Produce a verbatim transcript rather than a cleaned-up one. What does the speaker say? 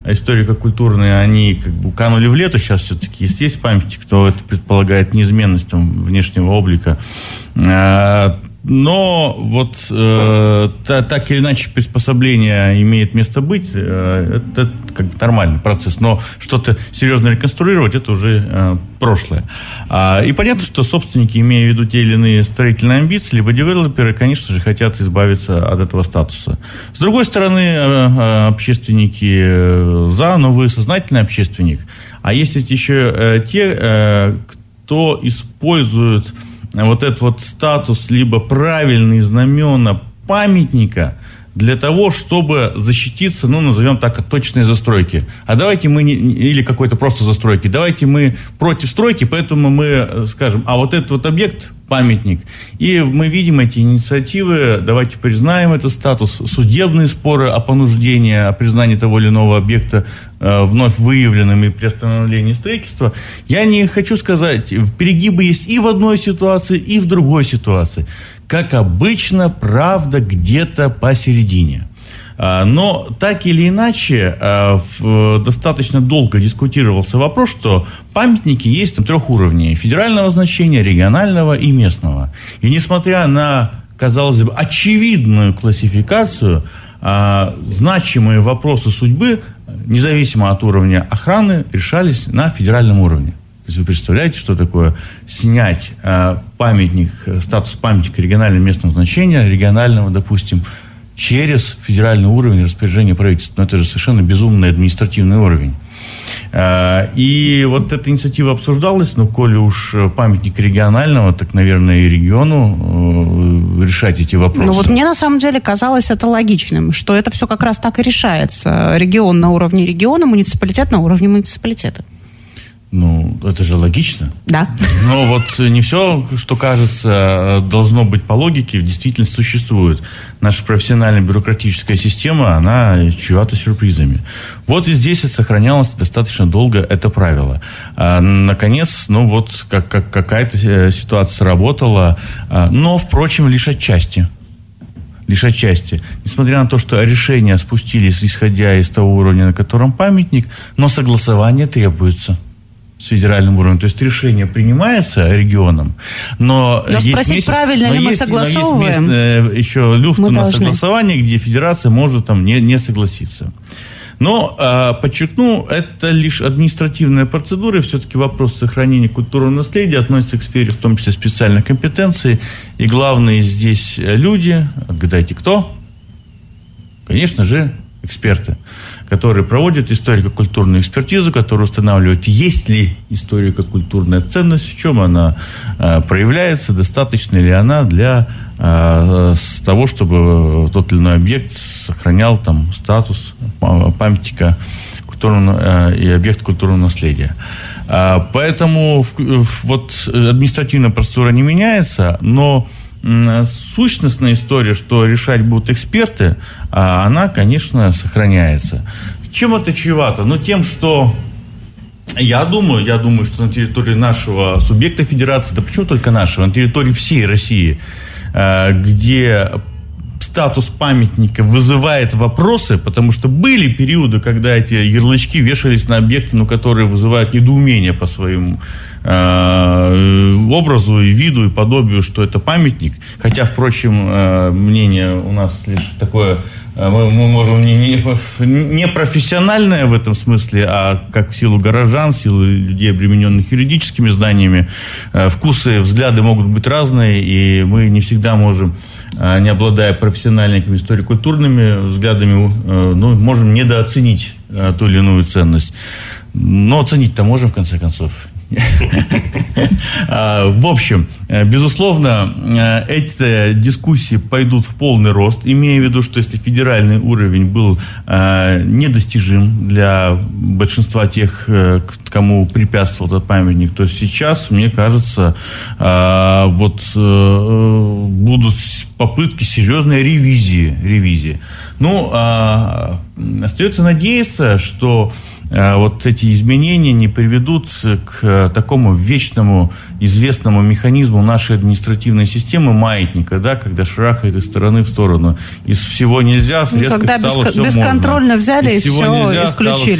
историко-культурные, они как бы канули в лету. Сейчас все-таки есть, есть памятники, кто это предполагает неизменность там, внешнего облика. Но вот э, та, так или иначе приспособление имеет место быть, э, это, это как бы нормальный процесс. Но что-то серьезно реконструировать, это уже э, прошлое. А, и понятно, что собственники, имея в виду те или иные строительные амбиции, либо девелоперы, конечно же, хотят избавиться от этого статуса. С другой стороны, э, общественники за, но вы сознательный общественник. А есть ведь еще э, те, э, кто использует вот этот вот статус, либо правильные знамена памятника для того, чтобы защититься, ну, назовем так, от точной застройки. А давайте мы, не, или какой-то просто застройки, давайте мы против стройки, поэтому мы скажем, а вот этот вот объект памятник. И мы видим эти инициативы, давайте признаем этот статус, судебные споры о понуждении, о признании того или иного объекта э, вновь выявленным и приостановлении строительства. Я не хочу сказать, перегибы есть и в одной ситуации, и в другой ситуации. Как обычно, правда где-то посередине. Но так или иначе, достаточно долго дискутировался вопрос, что памятники есть там трех уровней: федерального значения, регионального и местного. И несмотря на, казалось бы, очевидную классификацию, значимые вопросы судьбы, независимо от уровня охраны, решались на федеральном уровне. То есть вы представляете, что такое снять памятник, статус памятника регионального местного значения, регионального, допустим, через федеральный уровень распоряжения правительства. Но это же совершенно безумный административный уровень. И вот эта инициатива обсуждалась, но коли уж памятник регионального, так, наверное, и региону решать эти вопросы. Ну вот мне на самом деле казалось это логичным, что это все как раз так и решается. Регион на уровне региона, муниципалитет на уровне муниципалитета. Ну, это же логично. Да. Но вот не все, что кажется, должно быть по логике, в действительности существует. Наша профессиональная бюрократическая система, она чревата сюрпризами. Вот и здесь сохранялось достаточно долго это правило. А, наконец, ну вот как, как, какая-то ситуация сработала, но, впрочем, лишь отчасти. Лишь отчасти. Несмотря на то, что решения спустились, исходя из того уровня, на котором памятник, но согласование требуется с федеральным уровнем. То есть решение принимается регионом, но, но есть спросить, месяц, правильно но ли мы есть, согласовываем? Но есть мест, еще люфт мы на должны. согласование, где федерация может там не, не согласиться. Но, э, подчеркну, это лишь административная процедура, и все-таки вопрос сохранения культурного наследия относится к сфере, в том числе, специальных компетенций. И главные здесь люди, отгадайте, кто? Конечно же, эксперты, которые проводят историко-культурную экспертизу, которые устанавливают, есть ли историко-культурная ценность, в чем она э, проявляется, достаточно ли она для э, того, чтобы тот или иной объект сохранял там статус памятника культурного, э, и объект культурного наследия. Э, поэтому в, вот административная процедура не меняется, но сущностная история, что решать будут эксперты, она, конечно, сохраняется. Чем это чревато? Ну, тем, что я думаю, я думаю, что на территории нашего субъекта федерации, да почему только нашего, на территории всей России, где статус памятника вызывает вопросы, потому что были периоды, когда эти ярлычки вешались на объекты, ну, которые вызывают недоумение по своему э, образу и виду, и подобию, что это памятник. Хотя, впрочем, э, мнение у нас лишь такое, э, мы, мы можем не, не, не профессиональное в этом смысле, а как в силу горожан, в силу людей, обремененных юридическими знаниями, э, вкусы, взгляды могут быть разные, и мы не всегда можем, не обладая профессиональными историко-культурными взглядами, ну, можем недооценить ту или иную ценность. Но оценить-то можем, в конце концов. В общем, безусловно, эти дискуссии пойдут в полный рост, имея в виду, что если федеральный уровень был недостижим для большинства тех, кому препятствовал этот памятник, то сейчас, мне кажется, вот будут попытки серьезной ревизии. ревизии. Ну, остается надеяться, что вот эти изменения не приведут к такому вечному, известному механизму нашей административной системы маятника, да, когда шарахает из стороны в сторону. Из всего нельзя, резко когда стало беск- все можно. Бесконтрольно взяли из и все нельзя, исключили.